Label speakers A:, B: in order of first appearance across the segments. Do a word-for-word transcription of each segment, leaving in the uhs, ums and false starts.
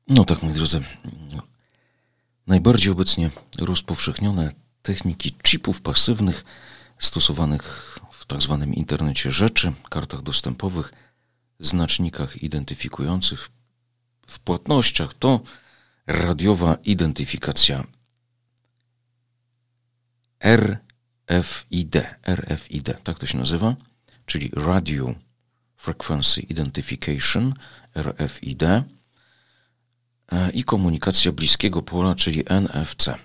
A: No tak, moi drodzy, najbardziej obecnie rozpowszechnione techniki chipów pasywnych stosowanych w tak zwanym internecie rzeczy, kartach dostępowych, znacznikach identyfikujących, w płatnościach to radiowa identyfikacja R F I D, R F I D, tak to się nazywa, czyli Radio Frequency Identification, R F I D, i komunikacja bliskiego pola, czyli N F C.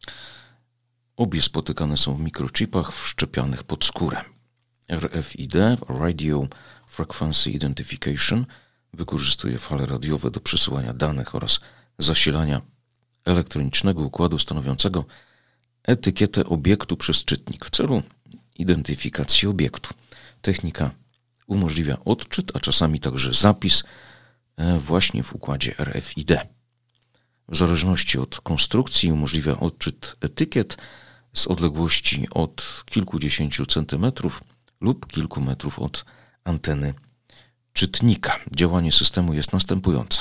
A: Obie spotykane są w mikrochipach wszczepianych pod skórę. R F I D, Radio Frequency Identification, wykorzystuje fale radiowe do przesyłania danych oraz zasilania elektronicznego układu stanowiącego etykietę obiektu przez czytnik w celu identyfikacji obiektu. Technika umożliwia odczyt, a czasami także zapis właśnie w układzie R F I D. W zależności od konstrukcji umożliwia odczyt etykiet z odległości od kilkudziesięciu centymetrów lub kilku metrów od anteny czytnika. Działanie systemu jest następujące.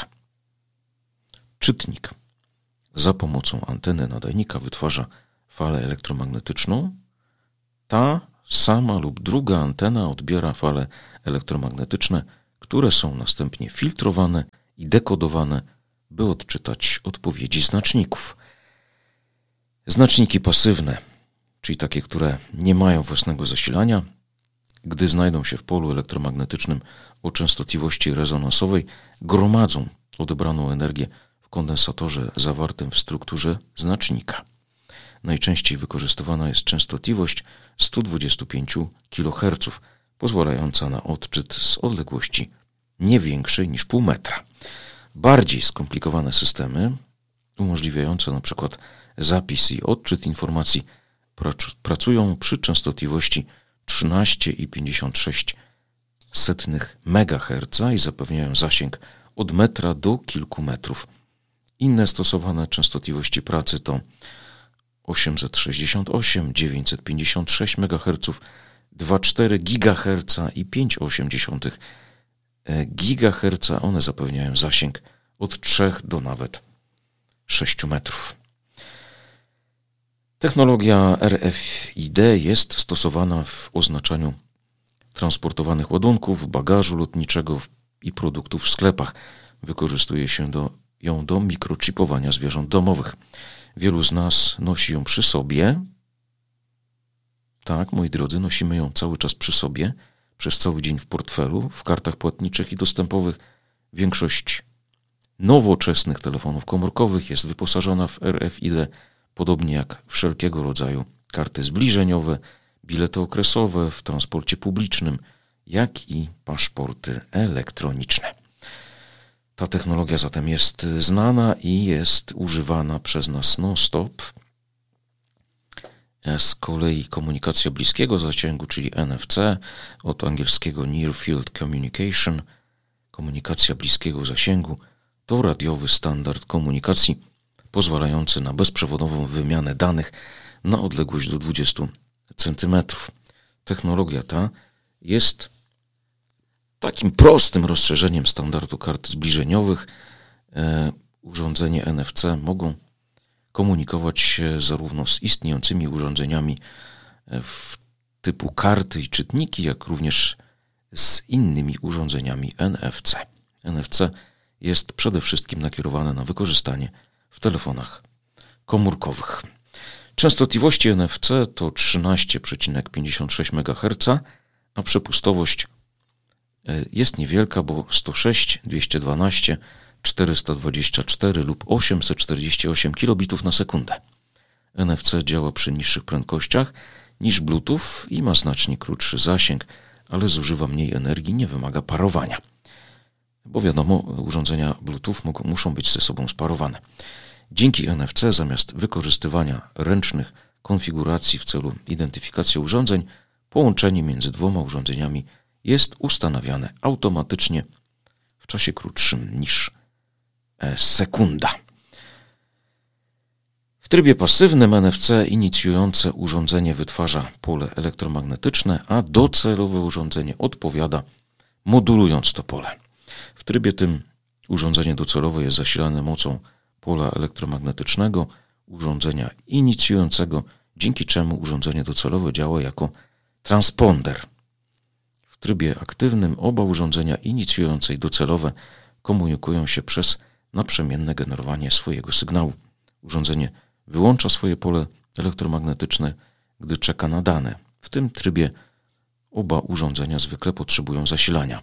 A: Czytnik za pomocą anteny nadajnika wytwarza falę elektromagnetyczną. Ta sama lub druga antena odbiera fale elektromagnetyczne, które są następnie filtrowane i dekodowane, by odczytać odpowiedzi znaczników. Znaczniki pasywne, czyli takie, które nie mają własnego zasilania, gdy znajdą się w polu elektromagnetycznym o częstotliwości rezonansowej, gromadzą odebraną energię w kondensatorze zawartym w strukturze znacznika. Najczęściej wykorzystywana jest częstotliwość sto dwadzieścia pięć kiloherców, pozwalająca na odczyt z odległości nie większej niż pół metra. Bardziej skomplikowane systemy, umożliwiające na przykład zapis i odczyt informacji, pracują przy częstotliwości trzynaście i pięćdziesiąt sześć setnych megaherca i zapewniają zasięg od metra do kilku metrów. Inne stosowane częstotliwości pracy to osiemset sześćdziesiąt osiem, dziewięćset pięćdziesiąt sześć megaherców, dwa przecinek cztery gigaherca i pięć przecinek osiem gigaherca. One zapewniają zasięg od trzech do nawet sześciu metrów. Technologia R F I D jest stosowana w oznaczaniu transportowanych ładunków, bagażu lotniczego i produktów w sklepach. Wykorzystuje się do, ją do mikrochipowania zwierząt domowych. Wielu z nas nosi ją przy sobie. Tak, moi drodzy, nosimy ją cały czas przy sobie, przez cały dzień w portfelu, w kartach płatniczych i dostępowych. Większość nowoczesnych telefonów komórkowych jest wyposażona w R F I D, podobnie jak wszelkiego rodzaju karty zbliżeniowe, bilety okresowe w transporcie publicznym, jak i paszporty elektroniczne. Ta technologia zatem jest znana i jest używana przez nas non-stop. Z kolei komunikacja bliskiego zasięgu, czyli N F C, od angielskiego Near Field Communication, komunikacja bliskiego zasięgu, to radiowy standard komunikacji pozwalający na bezprzewodową wymianę danych na odległość do dwudziestu centymetrów. Technologia ta jest takim prostym rozszerzeniem standardu kart zbliżeniowych. E, urządzenia N F C mogą komunikować się zarówno z istniejącymi urządzeniami w typu karty i czytniki, jak również z innymi urządzeniami N F C. N F C jest przede wszystkim nakierowane na wykorzystanie w telefonach komórkowych. Częstotliwości N F C to trzynaście przecinek pięćdziesiąt sześć megaherca, a przepustowość jest niewielka, bo sto sześć, dwieście dwanaście, czterysta dwadzieścia cztery lub osiemset czterdzieści osiem kilobitów na sekundę. N F C działa przy niższych prędkościach niż Bluetooth i ma znacznie krótszy zasięg, ale zużywa mniej energii, nie wymaga parowania. Bo wiadomo, urządzenia Bluetooth mogą, muszą być ze sobą sparowane. Dzięki N F C zamiast wykorzystywania ręcznych konfiguracji w celu identyfikacji urządzeń, połączenie między dwoma urządzeniami jest ustanawiane automatycznie w czasie krótszym niż sekunda. W trybie pasywnym N F C inicjujące urządzenie wytwarza pole elektromagnetyczne, a docelowe urządzenie odpowiada, modulując to pole. W trybie tym Urządzenie docelowe jest zasilane mocą pola elektromagnetycznego urządzenia inicjującego, dzięki czemu urządzenie docelowe działa jako transponder. W trybie aktywnym oba urządzenia inicjujące i docelowe komunikują się przez naprzemienne generowanie swojego sygnału. Urządzenie wyłącza swoje pole elektromagnetyczne, gdy czeka na dane. W tym trybie oba urządzenia zwykle potrzebują zasilania.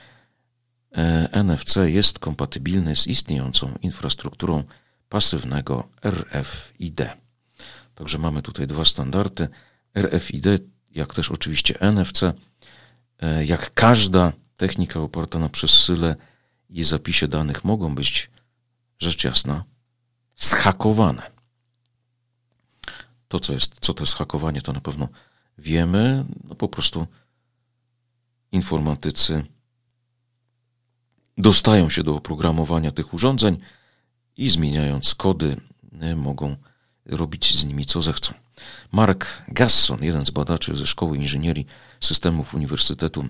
A: N F C jest kompatybilny z istniejącą infrastrukturą pasywnego R F I D. Także mamy tutaj dwa standardy, R F I D, jak też oczywiście N F C. Jak każda technika oparta na przesyle i zapisie danych mogą być, rzecz jasna, zhakowane. To, co jest, co to jest hakowanie, to na pewno wiemy. No po prostu informatycy dostają się do oprogramowania tych urządzeń i zmieniając kody mogą robić z nimi co zechcą. Mark Gasson, jeden z badaczy ze Szkoły Inżynierii Systemów Uniwersytetu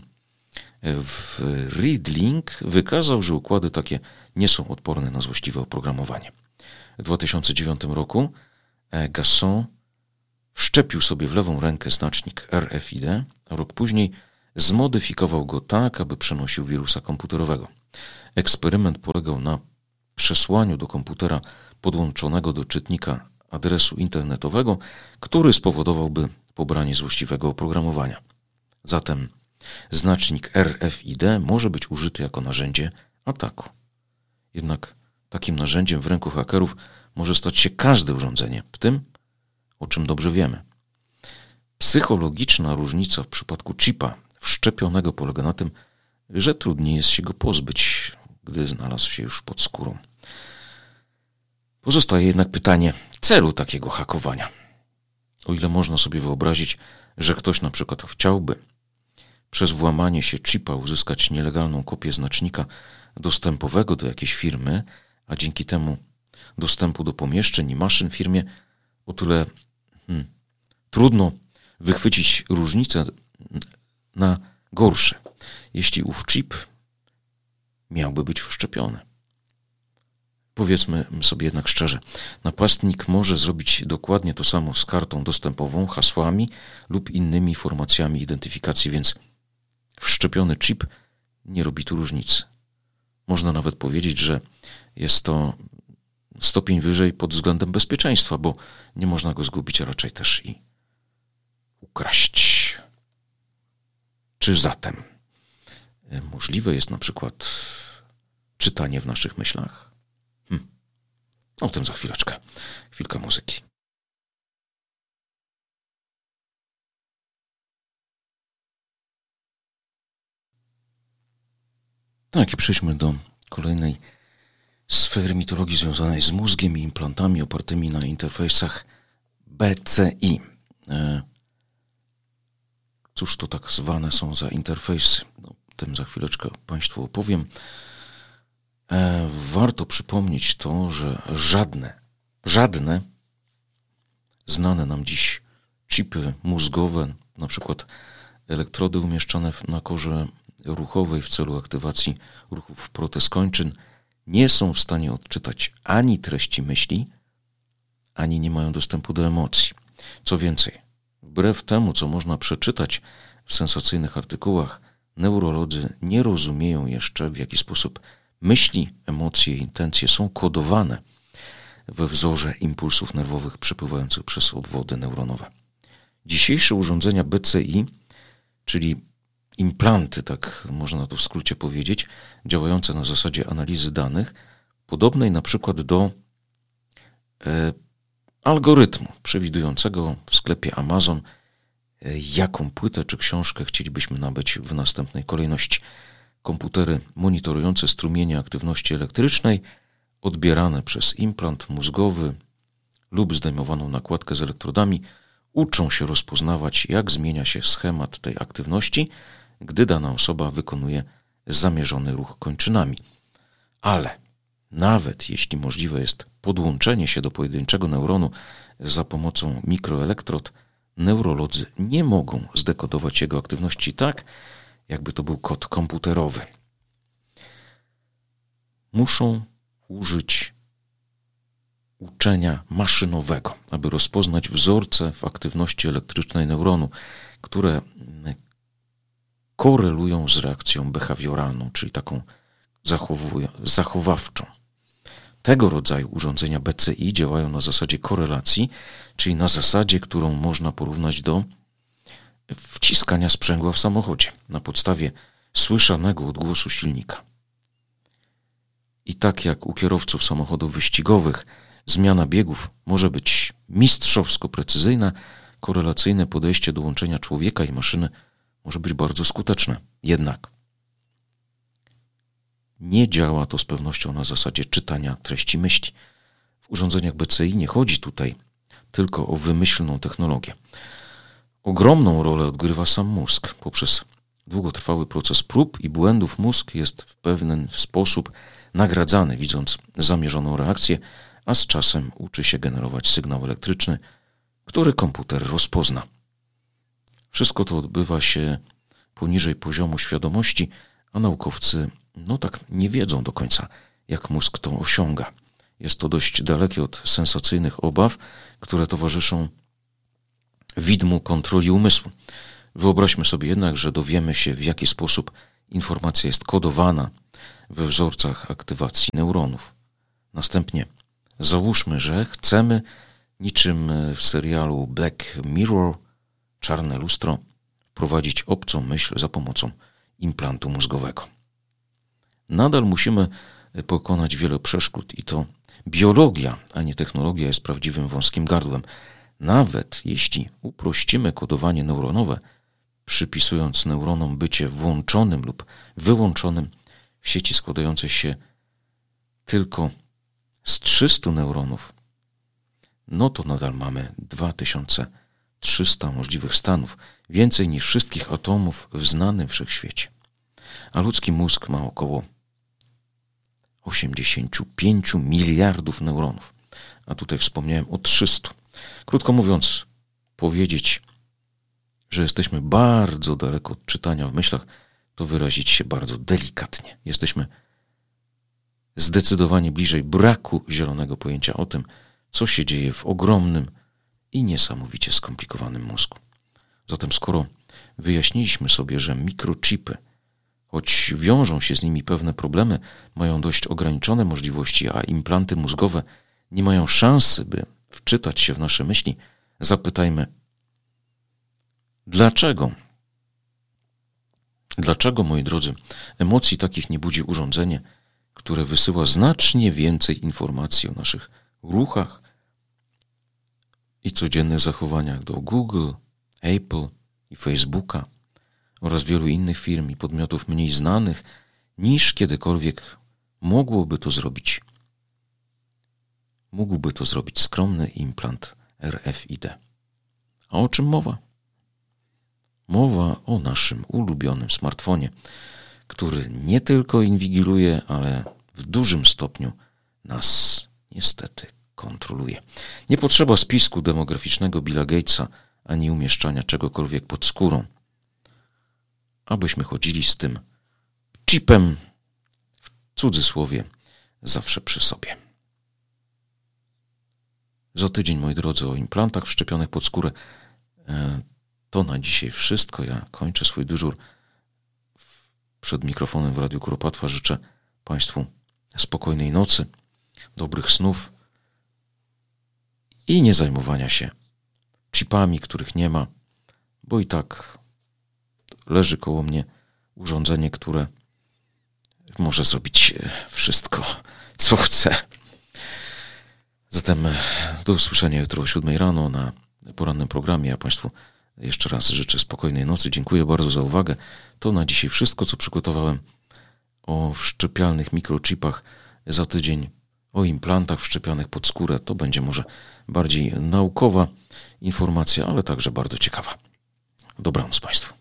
A: w Reading, wykazał, że układy takie nie są odporne na złośliwe oprogramowanie. W dwa tysiące dziewiątym roku Gasson wszczepił sobie w lewą rękę znacznik R F I D, a rok później zmodyfikował go tak, aby przenosił wirusa komputerowego. Eksperyment polegał na przesłaniu do komputera podłączonego do czytnika adresu internetowego, który spowodowałby pobranie złośliwego oprogramowania. Zatem znacznik R F I D może być użyty jako narzędzie ataku. Jednak takim narzędziem w ręku hakerów może stać się każde urządzenie, w tym, o czym dobrze wiemy. Psychologiczna różnica w przypadku chipa wszczepionego polega na tym, że trudniej jest się go pozbyć, gdy znalazł się już pod skórą. Pozostaje jednak pytanie celu takiego hakowania. O ile można sobie wyobrazić, że ktoś na przykład chciałby przez włamanie się chipa uzyskać nielegalną kopię znacznika dostępowego do jakiejś firmy, a dzięki temu dostępu do pomieszczeń i maszyn w firmie, o tyle hmm, trudno wychwycić różnicę na gorsze, jeśli ów chip miałby być wszczepiony. Powiedzmy sobie jednak szczerze, napastnik może zrobić dokładnie to samo z kartą dostępową, hasłami lub innymi formacjami identyfikacji, więc wszczepiony chip nie robi tu różnicy. Można nawet powiedzieć, że jest to stopień wyżej pod względem bezpieczeństwa, bo nie można go zgubić, a raczej też i ukraść. Czy zatem możliwe jest na przykład czytanie w naszych myślach? Hm. O tym za chwileczkę. Chwilka muzyki. Tak, i przejdźmy do kolejnej sfery mitologii związanej z mózgiem i implantami opartymi na interfejsach B C I. E, cóż to tak zwane są za interfejsy? No, o tym za chwileczkę Państwu opowiem. E, warto przypomnieć to, że żadne, żadne znane nam dziś chipy mózgowe, na przykład elektrody umieszczane na korze ruchowej w celu aktywacji ruchów protez kończyn, nie są w stanie odczytać ani treści myśli, ani nie mają dostępu do emocji. Co więcej, wbrew temu, co można przeczytać w sensacyjnych artykułach, neurolodzy nie rozumieją jeszcze, w jaki sposób myśli, emocje i intencje są kodowane we wzorze impulsów nerwowych przepływających przez obwody neuronowe. Dzisiejsze urządzenia B C I, czyli implanty, tak można to w skrócie powiedzieć, działające na zasadzie analizy danych, podobnej na przykład do e, algorytmu przewidującego w sklepie Amazon, e, jaką płytę czy książkę chcielibyśmy nabyć w następnej kolejności. Komputery monitorujące strumienie aktywności elektrycznej odbierane przez implant mózgowy lub zdejmowaną nakładkę z elektrodami uczą się rozpoznawać, jak zmienia się schemat tej aktywności, gdy dana osoba wykonuje zamierzony ruch kończynami. Ale nawet jeśli możliwe jest podłączenie się do pojedynczego neuronu za pomocą mikroelektrod, neurolodzy nie mogą zdekodować jego aktywności tak, jakby to był kod komputerowy. muszą użyć uczenia maszynowego, aby rozpoznać wzorce w aktywności elektrycznej neuronu, które korelują z reakcją behawioralną, czyli taką zachowawczą. Tego rodzaju urządzenia B C I działają na zasadzie korelacji, czyli na zasadzie, którą można porównać do wciskania sprzęgła w samochodzie na podstawie słyszanego odgłosu silnika. I tak jak u kierowców samochodów wyścigowych zmiana biegów może być mistrzowsko precyzyjna, korelacyjne podejście do łączenia człowieka i maszyny może być bardzo skuteczne. Jednak nie działa to z pewnością na zasadzie czytania treści myśli. W urządzeniach B C I nie chodzi tutaj tylko o wymyślną technologię. Ogromną rolę odgrywa sam mózg. Poprzez długotrwały proces prób i błędów mózg jest w pewien sposób nagradzany, widząc zamierzoną reakcję, a z czasem uczy się generować sygnał elektryczny, który komputer rozpozna. Wszystko to odbywa się poniżej poziomu świadomości, a naukowcy no tak nie wiedzą do końca, jak mózg to osiąga. Jest to dość dalekie od sensacyjnych obaw, które towarzyszą widmu kontroli umysłu. Wyobraźmy sobie jednak, że dowiemy się, w jaki sposób informacja jest kodowana we wzorcach aktywacji neuronów. Następnie załóżmy, że chcemy, niczym w serialu Black Mirror, Czarne lustro, wprowadzić obcą myśl za pomocą implantu mózgowego. Nadal musimy pokonać wiele przeszkód i to biologia, a nie technologia jest prawdziwym wąskim gardłem. Nawet jeśli uprościmy kodowanie neuronowe, przypisując neuronom bycie włączonym lub wyłączonym w sieci składającej się tylko z trzystu neuronów, no to nadal mamy dwa tysiące trzysta możliwych stanów, więcej niż wszystkich atomów w znanym wszechświecie. A ludzki mózg ma około osiemdziesiąt pięć miliardów neuronów, a tutaj wspomniałem o trzystu. Krótko mówiąc, powiedzieć, że jesteśmy bardzo daleko od czytania w myślach, to wyrazić się bardzo delikatnie. Jesteśmy zdecydowanie bliżej braku zielonego pojęcia o tym, co się dzieje w ogromnym i niesamowicie skomplikowanym mózgu. Zatem skoro wyjaśniliśmy sobie, że mikrochipy, choć wiążą się z nimi pewne problemy, mają dość ograniczone możliwości, a implanty mózgowe nie mają szansy, by wczytać się w nasze myśli, zapytajmy, dlaczego? Dlaczego, moi drodzy, emocji takich nie budzi urządzenie, które wysyła znacznie więcej informacji o naszych ruchach i codziennych zachowaniach do Google, Apple i Facebooka oraz wielu innych firm i podmiotów mniej znanych, niż kiedykolwiek mogłoby to zrobić. Mógłby to zrobić skromny implant R F I D. A o czym mowa? Mowa o naszym ulubionym smartfonie, który nie tylko inwigiluje, ale w dużym stopniu nas niestety kontroluje. Nie potrzeba spisku demograficznego Billa Gatesa ani umieszczania czegokolwiek pod skórą, abyśmy chodzili z tym chipem, w cudzysłowie, zawsze przy sobie. Za tydzień, moi drodzy, o implantach wszczepionych pod skórę. To na dzisiaj wszystko. Ja kończę swój dyżur przed mikrofonem w Radiu Kuropatwa. Życzę Państwu spokojnej nocy, dobrych snów i nie zajmowania się chipami, których nie ma, bo i tak leży koło mnie urządzenie, które może zrobić wszystko, co chce. Zatem do usłyszenia jutro o siódmej rano na porannym programie. Ja Państwu jeszcze raz życzę spokojnej nocy. Dziękuję bardzo za uwagę. To na dzisiaj wszystko, co przygotowałem o wszczepialnych mikrochipach. Za tydzień o implantach wszczepionych pod skórę. To będzie może bardziej naukowa informacja, ale także bardzo ciekawa. Dobranoc Państwu.